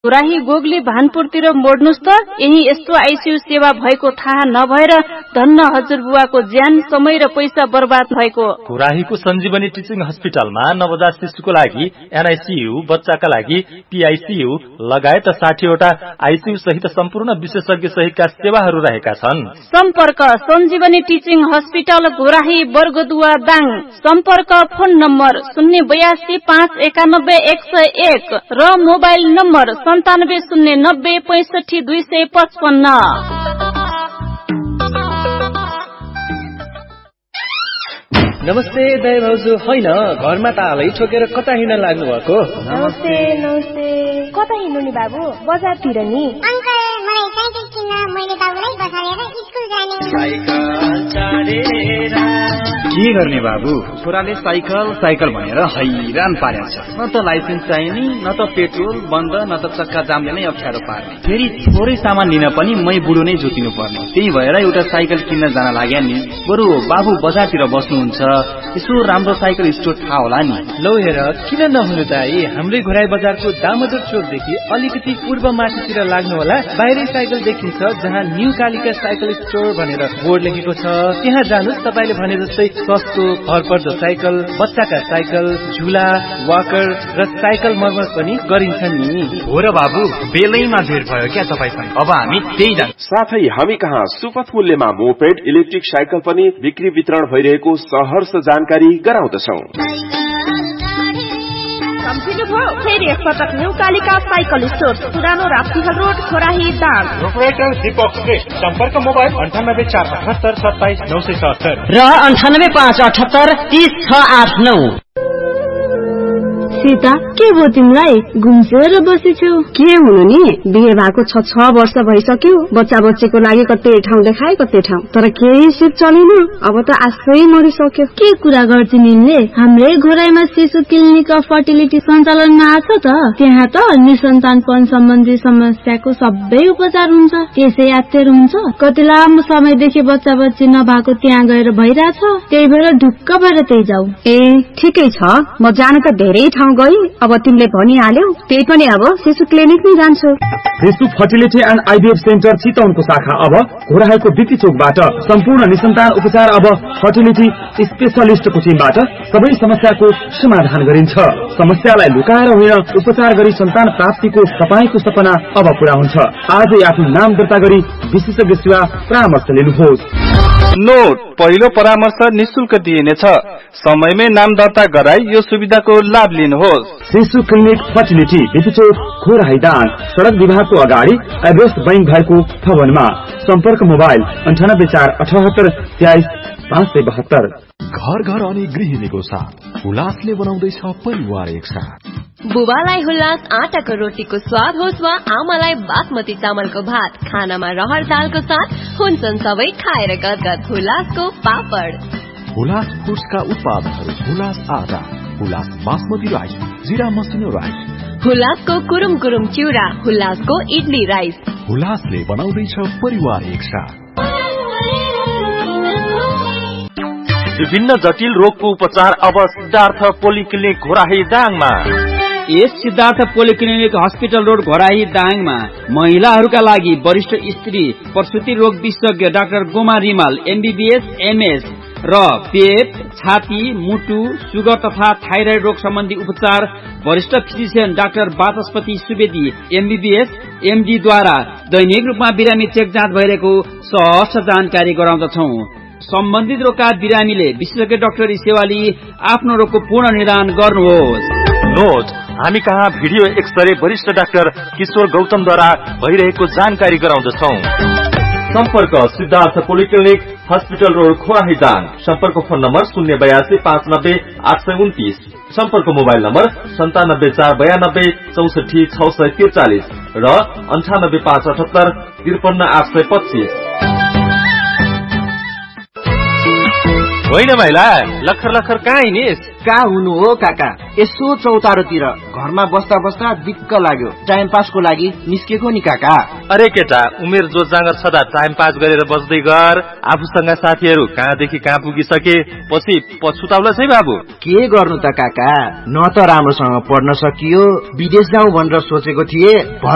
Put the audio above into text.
Ghorahi googly भानपुरतिर मोड्नुस् त यही यस्तो आइसियु सेवा भएको थाहा नभएर धन्न हजुरबुवाको ज्यान समय र पैसा बर्बाद भएको। घोराहीको सञ्जीवनी टिचिङ हस्पिटलमा नवजात शिशुको लागि एनआइसियु, बच्चाका लागि पीआईसियु लगायत 60 वटा आइसियु सहित सम्पूर्ण विशेषज्ञ सहितका सेवाहरू रहेका छन्। सम्पर्क सञ्जीवनी टिचिङ हस्पिटल घोराही बर्गदुवा दाङ। सम्पर्क फोन नम्बर 082 591 101 र मोबाइल नम्बर 9709 65 255। नमस्ते दाइ भाउजू, होइन घरमा तालै ठोकेर कता हिँड्न लाग्नु भएको? नमस्ते नमस्ते। कता हिँड्नु नि बाबु? बजारतिर नि। अंकल मलाई साइकल किन्न, मैले बाबुलाई बसालेर स्कुल जाने। साइकल चढेर के गर्ने बाबु? छोराले साइकल भनेर हैरान पारेछ। न त लाइसेन्स चाहिने, न त पेट्रोल बन्द, न त चक्का जामले नै अप्ठ्यारो पार्ने। फेरि थोरै सामान लिन पनि मै बुढो नै जोतिनु पर्ने। त्यही भएर एउटा साइकल किन्न जान लाग्या नि। बरु बाबु बजारतिर बस्नुहुन्छ, यसो राम्रो साइकल स्टोर थाहा होला नि। लौ हेर, किन नहुनु दाइ? हाम्रै घोराई बजारको दामोदर चोकदेखि अलिकति पूर्व माथितिर लाग्नु होला। बाहिरै साइकल देखिन्छ, जहाँ न्यू कालिका साइकल स्टोर भनेर बोर्ड लेखेको छ। त्यहाँ जानुस्, तपाईले भने जस्तै सस्तो भरपर्दो साइकल, बच्चाका साइकल, झुला, वाकर र साइकल मर्मत पनि गरिन्छ नि। हो र बाबु, बेलैमा भेट भयो क्या तपाईसँग। अब हामी त्यही जान्छौँ। साथै हामी कहाँ सुपथ मूल्यमा मोपेड, इलेक्ट्रिक साइकल पनि बिक्री वितरण भइरहेको सहर्ष जानकारी गराउँदछौं। फेरि एकपटक न्यू कालिका साइकल स्टोर, पुरानो राप्तीहल रोड, घोराही दाङ। प्रोपराइटर दीपक श्रेष्ठ। सम्पर्क मोबाइल 98 478 977 र 98 578 30689। सीता, के भयो तिमीलाई? घुम्सेर बसेछौ? के हुनु नि, बिहे भएको 6 वर्ष भइसक्यो। बच्चा बच्चीको लागि कतै ठाउँ देखाए कतै ठाउँ, तर केही सिप चलेन। अब त आशै मरिसक्यो। के कुरा गर्छिन् यिनले? हाम्रै घोराईमा शिशु क्लिनिक अफ फर्टिलिटी सञ्चालनमा आछ त। त्यहाँ त निसन्तानपन सम्बन्धी समस्याको सबै उपचार हुन्छ। त्यसै यात्तर हुन्छ। कति लामो समयदेखि बच्चा बच्ची नभएको त्यहाँ गएर भइरहेछ। त्यही भएर ढुक्क भएर त्यही जाऊ। ए ठिकै छ, म जान त धेरै ठाउँ गई। अब तिमीले भनिहाल्यौ, त्यही पनि अब शिशु क्लिनिक नै जान्छु। शिशु फर्टिलिटी एन्ड आइभीएफ सेन्टर चितवनको शाखा अब घोराईको बिटी चोकबाट। सम्पूर्ण निसन्तान उपचार अब फर्टिलिटी स्पेशलिस्टको टिमबाट सबै समस्याको समाधान गरिन्छ। समस्यालाई लुकाएर होइन, उपचार गरी सन्तान प्राप्तिको तपाईको सपना अब पूरा हुन्छ। आजै आफ्नो नाम दर्ता गरी विशेषज्ञ सेवा परामर्श लिनुहोस्। नोट, पहिलो परामर्श निशुल्क दिइनेछ। समयमै नाम दर्ता गराई यो सुविधाको लाभ लिनुहोस्। शिशु क्लिनिक फर्टिलिटी बिटी चोक घोराही दाङ, सड़क विभागको अगाडि एभरेस्ट बैंक भएको भवनमा। सम्पर्क मोबाइल 98 478 23 572। घर घर अनि गृहिणीको साथ हुलासले बनाउँदैछ परिवार एकसाथ। बुबालाई हुलास आटाको रोटीको स्वाद होस् वा आमालाई बासमती चामलको भात, खानामा रहर दालको साथ हुन्छन् सबै खाएर गदगद हुलासको पापड। हुलास फुड्सका उत्पादनहरू हुलास आटा, हुलास बासमती राइस, जिरा मसिनो राइस, हुलासको कुरुम कुरुम चिउरा, हुलासको इडली राइस। हुलासले बनाउँदैछ परिवार एकसाथ। विभिन्न जटिल रोगको उपचार अब सिद्धार्थ पोलिक्लिनिक घोराही दाङमा। यस Siddhartha polyclinic hospital road Ghorahi दाङमा महिलाहरूका लागि वरिष्ठ स्त्री प्रसुति रोग विशेषज्ञ doctor Goma Rimal MBBS MS र पेट, छाती, मुटु, सुगर तथा थाइराइड रोग सम्बन्धी उपचार वरिष्ठ फिजिशियन डाक्टर वाचस्पति सुवेदी MBBS MD द्वारा दैनिक रूपमा बिरामी चेक जाँच भइरहेको सहज जानकारी गराउँदछौ। सम्बन्धित रोगका बिरामीले विशेषज्ञ डाक्टरी सेवा लिई आफ्नो रोगको पूर्ण निदान गर्नुहोस्। नोट, हामी कहाँ भिडियो एक्सरे वरिष्ठ डाक्टर किशोर गौतमद्वारा भइरहेको जानकारी गराउँदछौ। सम्पर्क Siddhartha polyclinic hospital road Ghorahi Dang. सम्पर्क फोन नम्बर 082 590 829। सम्पर्क मोबाइल नम्बर 97 492 64 643 र 98 578 53 825। होइन महिला, लखर लखर कहाँ हिँडिस? कहाँ हुनु हो काका, यसो चौतारोतिर घरमा बस्दा बस्दा दिक्क लाग्यो। टाइम पासको लागि निस्केको नि काका। अरे केटा, उमेर जोत जाँगर छदा टाइम पास गरेर बस्दै गर। आफूसँग साथीहरू कहाँदेखि कहाँ पुगिसके, पछि पछुताउला है बाबु। के गर्नु त काका, न त राम्रोसँग पढ्न सकियो, विदेश जाउँ भनेर सोचेको थिए।